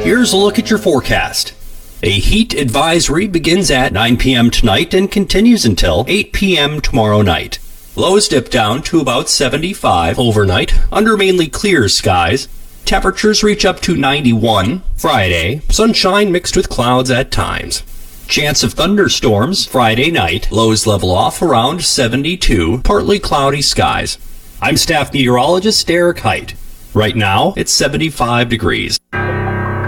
Here's a look at your forecast. A heat advisory begins at 9 p.m. tonight and continues until 8 p.m. tomorrow night. Lows dip down to about 75 overnight under mainly clear skies. Temperatures reach up to 91 Friday. Sunshine mixed with clouds at times. Chance of thunderstorms Friday night. Lows level off around 72. Partly cloudy skies. I'm staff meteorologist Derek Height. Right now, it's 75 degrees.